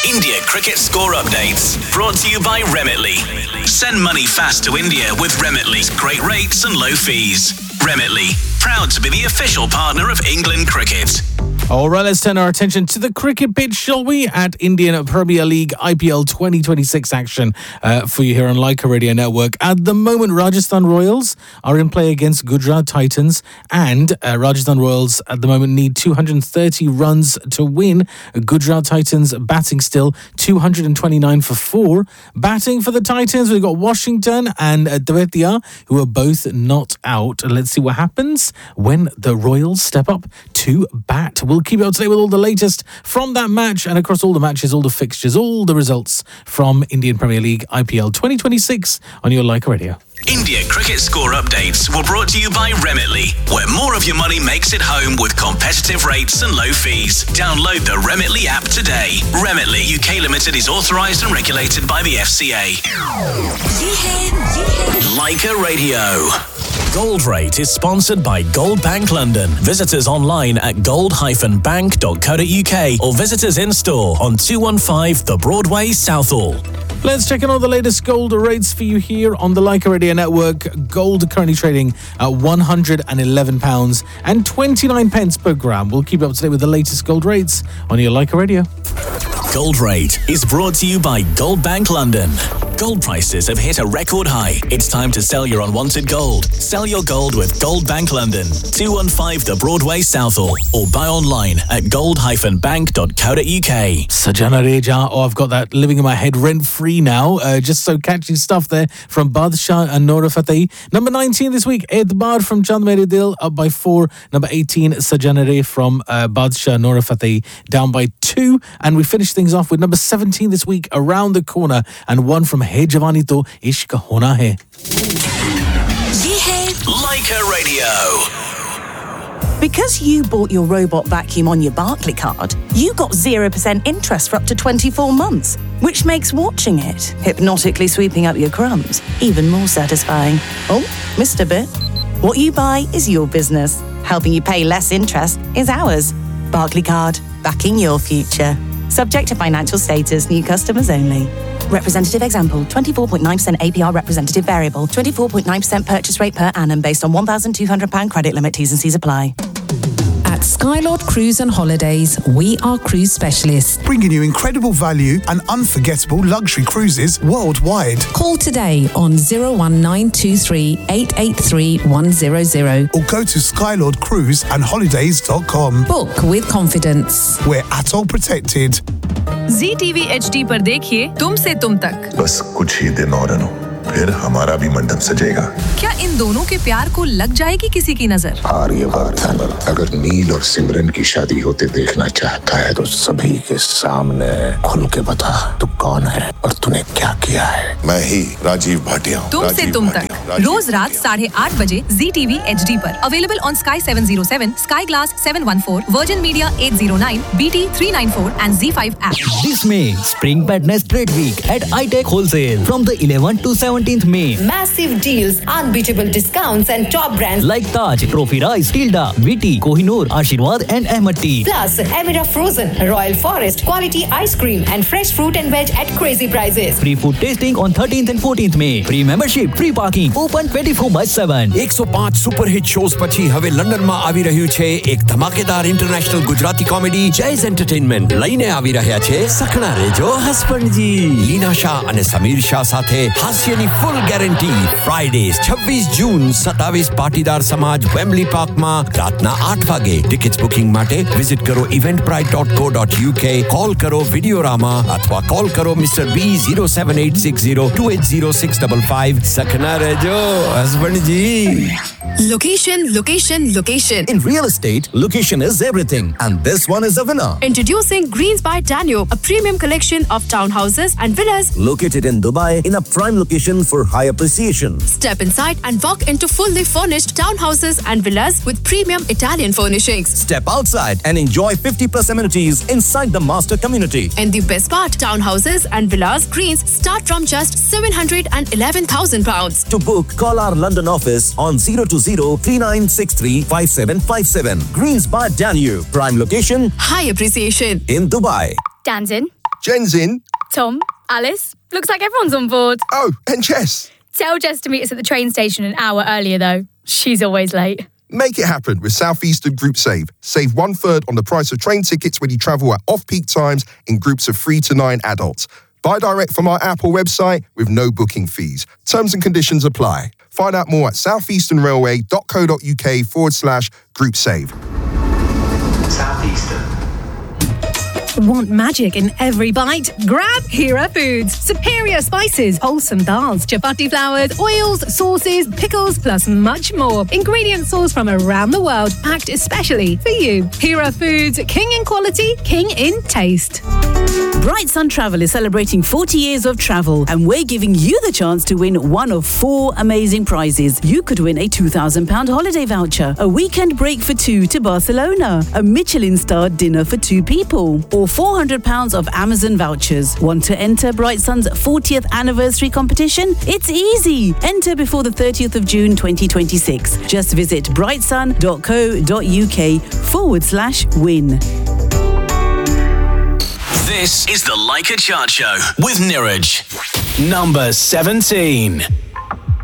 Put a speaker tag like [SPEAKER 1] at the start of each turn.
[SPEAKER 1] India cricket score updates. Brought to you by Remitly. Send money fast to India with Remitly's great rates and low fees. Remitly, proud to be the official partner of England Cricket.
[SPEAKER 2] All right, let's turn our attention to the cricket pitch, shall we? At Indian Premier League IPL 2026 action for you here on Leica Radio Network. At the moment, Rajasthan Royals are in play against Gujarat Titans, and Rajasthan Royals at the moment need 230 runs to win. Gujarat Titans batting still 229 for 4. Batting for the Titans, we've got Washington and Dvetia, who are both not out. Let's see what happens when the Royals step up to bat. We'll keep you up to date with all the latest from that match and across all the matches, all the fixtures, all the results from Indian Premier League IPL 2026 on your Leica Radio.
[SPEAKER 1] India cricket score updates were brought to you by Remitly, where more of your money makes it home with competitive rates and low fees. Download the Remitly app today. Remitly UK Limited is authorised and regulated by the FCA. Leica Radio. Gold Rate is sponsored by Gold Bank London. Visit us online at gold-bank.co.uk or visit us in store on 215 The Broadway, Southall.
[SPEAKER 2] Let's check in all the latest gold rates for you here on the Leica Radio Network. Gold currently trading at £111.29 per gram. We'll keep you up to date with the latest gold rates on your Leica Radio.
[SPEAKER 1] Gold Rate is brought to you by Gold Bank London. Gold prices have hit a record high. It's time to sell your unwanted gold. Sell your gold with Gold Bank London, 215 The Broadway, Southall, or buy online at gold-bank.co.uk.
[SPEAKER 2] Sajana Reja, I've got that living in my head rent-free now. Just so catchy stuff there from Badshah and Noura Fateh. Number 19 this week, Edbar from Chand Mere Dil, up by 4. Number 18, Sajana Re from Badshah, Noura Fateh, down by 2. And we finish things off with number 17 this week, Around the Corner, and one from Hey Jawani To Ishq Hona Hai.
[SPEAKER 1] Ye hai Leica Radio.
[SPEAKER 3] Because you bought your robot vacuum on your Barclay card, you got 0% interest for up to 24 months, which makes watching it, hypnotically sweeping up your crumbs, even more satisfying. Oh, missed a bit. What you buy is your business. Helping you pay less interest is ours. Barclay card, backing your future. Subject to financial status, new customers only. Representative example, 24.9% APR representative variable, 24.9% purchase rate per annum based on £1,200 credit limit, T's and C's apply.
[SPEAKER 4] At Skylord Cruise and Holidays, we are cruise specialists,
[SPEAKER 5] bringing you incredible value and unforgettable luxury cruises worldwide.
[SPEAKER 4] Call today on 01923 883 100
[SPEAKER 5] or go to skylordcruiseandholidays.com.
[SPEAKER 4] Book with confidence.
[SPEAKER 5] We're ATOL protected.
[SPEAKER 6] ZTV HD पर देखिए तुमसे तुम तक।
[SPEAKER 7] बस कुछ ही दिन और अनु, फिर हमारा भी मंडप सजेगा।
[SPEAKER 6] क्या इन दोनों के प्यार को लग जाएगी किसी की नजर?
[SPEAKER 7] अगर नील और सिमरन की शादी होते देखना चाहता है तो सभी के सामने खुल के बता तू कौन है और तूने क्या किया है। मैं ही राजीव भाटिया हूँ।
[SPEAKER 6] तुमसे तुम तक रोज रात 8:30 बजे ZTV HD पर available on Sky 707, Sky Glass 714, Virgin Media 809, BT 394 and Z5 app.
[SPEAKER 8] This May, Spring Badness Trade Week at iTech Wholesale from the 11th to 17th May.
[SPEAKER 9] Massive deals, unbeatable discounts and top brands
[SPEAKER 8] like Taj, Trophy Rice, Tilda, VT, Kohinoor, Ashirwad and Ahmad Tea.
[SPEAKER 9] Plus, Emira Frozen, Royal Forest, quality ice cream and fresh fruit and veg at crazy prices.
[SPEAKER 8] Free food tasting on 13th and 14th May. Free membership, free parking, open 24/7.
[SPEAKER 10] 105 super hit shows પછી હવે લંડનમાં આવી રહ્યું છે એક ધમાકેદાર international Gujarati comedy જૈઝ entertainment લઈને આવી રહ્યા છે સખણા રેજો હસબન્ડજી લીના શાહ અને સમીર શાહ સાથે હાસ્યની ફૂલ ગેરંટી ફ્રાઇડેઝ 26 જૂન 27 પાટીદાર સમાજ વેમ્બલી પાર્કમાં રાતના 8 વાગે ટિકિટ્સ બુકિંગ માટે વિઝિટ કરો eventbrite.co.uk કોલ કરો વિડિયોરામા અથવા કોલ કરો mister B 07860280655 સખણા રેજો હસબન્ડજી.
[SPEAKER 6] Location, location, location.
[SPEAKER 11] In real estate, location is everything. And this one is a winner.
[SPEAKER 6] Introducing Greens by Danube, a premium collection of townhouses and villas
[SPEAKER 11] located in Dubai in a prime location for high appreciation.
[SPEAKER 6] Step inside and walk into fully furnished townhouses and villas with premium Italian furnishings.
[SPEAKER 11] Step outside and enjoy 50+ amenities inside the master community.
[SPEAKER 6] And the best part, townhouses and villas Greens start from just £711,000.
[SPEAKER 11] To book, call our London office on 020-3963-5757. Greens by Danube. Prime location,
[SPEAKER 6] high appreciation.
[SPEAKER 11] in Dubai.
[SPEAKER 12] Tanzan, Jen's in.
[SPEAKER 13] Tom, Alice, looks like everyone's on board.
[SPEAKER 12] Oh, and Jess.
[SPEAKER 13] Tell Jess to meet us at the train station an hour earlier, though. She's always late.
[SPEAKER 12] Make it happen with South Eastern Group Save. Save 1/3 on the price of train tickets when you travel at off-peak times in groups of 3 to 9 adults. Buy direct from our app or website with no booking fees. Terms and conditions apply. Find out more at southeasternrailway.co.uk/group save.
[SPEAKER 14] Southeastern.
[SPEAKER 6] Want magic in every bite? Grab Hira Foods. Superior spices, wholesome dals, chapati flours, oils, sauces, pickles, plus much more. Ingredients sourced from around the world, packed especially for you. Hira Foods, king in quality, king in taste.
[SPEAKER 15] Bright Sun Travel is celebrating 40 years of travel, and we're giving you the chance to win one of 4 amazing prizes. You could win a £2,000 holiday voucher, a weekend break for 2 to Barcelona, a Michelin-starred dinner for 2 people, or £400 of Amazon vouchers. Want to enter Bright Sun's 40th anniversary competition? It's easy. Enter before the 30th of June 2026. Just visit brightsun.co.uk/win.
[SPEAKER 1] This is the Like a Chart Show with Niraj. Number 17.